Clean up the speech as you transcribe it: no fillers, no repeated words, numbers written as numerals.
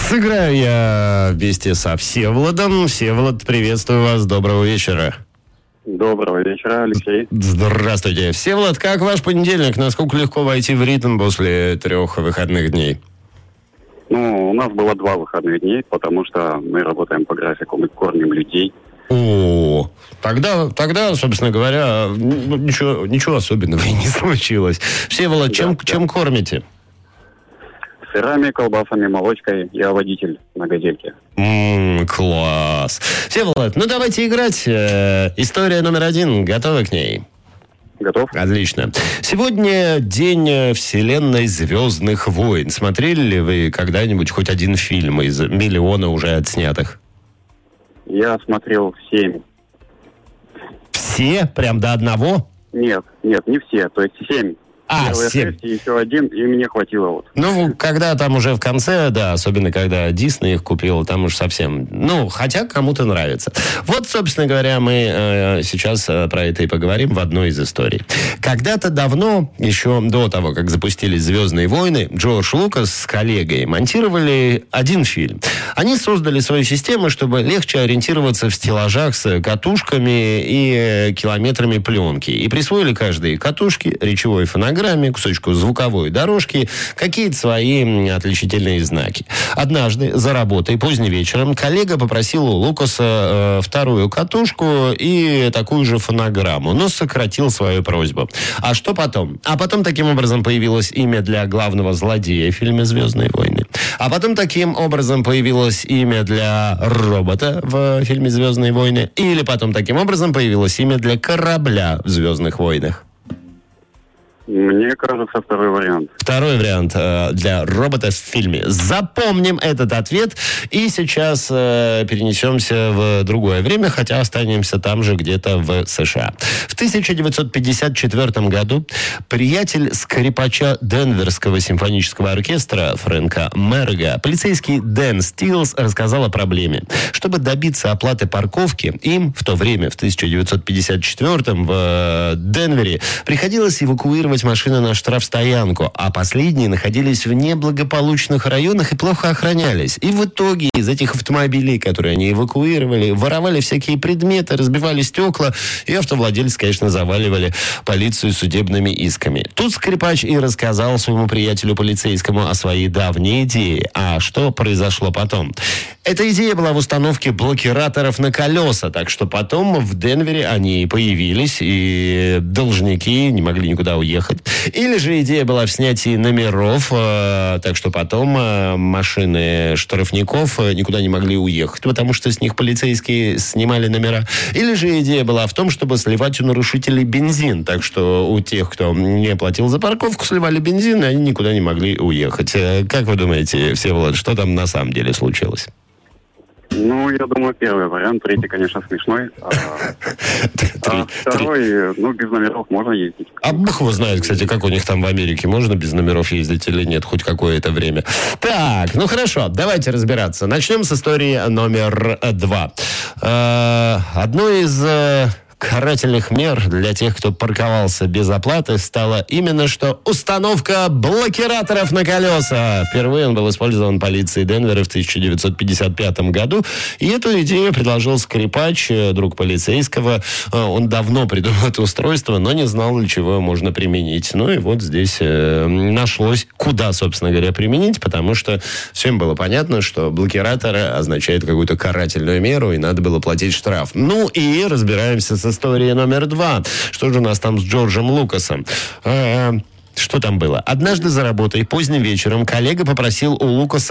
Сыграю я вместе со Всеволодом. Всеволод, приветствую вас. Доброго вечера. Доброго вечера, Алексей. Здравствуйте. Всеволод, как ваш понедельник? Насколько легко войти в ритм после 3 выходных дней? У нас было 2 выходных дней, потому что мы работаем по графику, мы кормим людей. О, тогда, собственно говоря, ничего особенного и не случилось. Всеволод, чем кормите? Сырами, колбасами, молочкой. Я водитель на газельке. Класс. Всеволод, давайте играть. История номер 1. Готовы к ней? Готов. Отлично. Сегодня день вселенной «Звездных войн». Смотрели ли вы когда-нибудь хоть один фильм из миллиона уже отснятых? Я смотрел 7. Все? Прям до одного? Нет, не все. То есть 7. Первые 7. 6 и еще 1, и мне хватило когда там уже в конце, да, особенно когда Дисней их купил, там уж совсем, хотя кому-то нравится. Вот, собственно говоря, мы сейчас про это и поговорим в одной из историй. Когда-то давно, еще до того, как запустились «Звездные войны», Джордж Лукас с коллегой монтировали один фильм. Они создали свою систему, чтобы легче ориентироваться в стеллажах с катушками и километрами пленки. И присвоили каждой катушке, речевой фонограмме, кусочку звуковой дорожки, какие-то свои отличительные знаки. Однажды за работой поздним вечером коллега попросил у Лукаса вторую катушку и такую же фонограмму, но сократил свою просьбу. А что потом? А потом таким образом появилось имя для главного злодея в фильме «Звездные войны». А потом таким образом появилось имя для робота в фильме «Звездные войны». Или потом таким образом появилось имя для корабля в «Звездных войнах». Мне кажется, второй вариант. Второй вариант для робота в фильме. Запомним этот ответ. И сейчас перенесемся в другое время, хотя останемся там же, где-то в США. В 1954 году приятель скрипача Денверского симфонического оркестра Фрэнка Мерга, полицейский Дэн Стилс, рассказал о проблеме. Чтобы добиться оплаты парковки, им в то время, в 1954 в Денвере, приходилось эвакуировать машины на штрафстоянку, а последние находились в неблагополучных районах и плохо охранялись. И в итоге из этих автомобилей, которые они эвакуировали, воровали всякие предметы, разбивали стекла, и автовладельцы, конечно, заваливали полицию судебными исками. Тут скрипач и рассказал своему приятелю полицейскому о своей давней идее. А что произошло потом? Эта идея была в установке блокираторов на колеса, так что потом в Денвере они появились, и должники не могли никуда уехать. Или же идея была в снятии номеров, так что потом машины штрафников никуда не могли уехать, потому что с них полицейские снимали номера. Или же идея была в том, чтобы сливать у нарушителей бензин, так что у тех, кто не платил за парковку, сливали бензин, и они никуда не могли уехать. Как вы думаете, Всеволод, что там на самом деле случилось? Я думаю, первый вариант. Третий, конечно, смешной. Второй, без номеров можно ездить. А бог его знает, кстати, как у них там в Америке. Можно без номеров ездить или нет, хоть какое-то время. Так, хорошо, давайте разбираться. Начнем с истории номер 2. Одной из карательных мер для тех, кто парковался без оплаты, стала именно что установка блокираторов на колеса. Впервые он был использован полицией Денвера в 1955 году. И эту идею предложил скрипач, друг полицейского. Он давно придумал это устройство, но не знал, для чего можно применить. И вот здесь нашлось, куда, собственно говоря, применить, потому что всем было понятно, что блокиратор означает какую-то карательную меру, и надо было платить штраф. И разбираемся с историей номер 2. Что же у нас там с Джорджем Лукасом? Что там было? Однажды за работой поздним вечером коллега попросил у Лукаса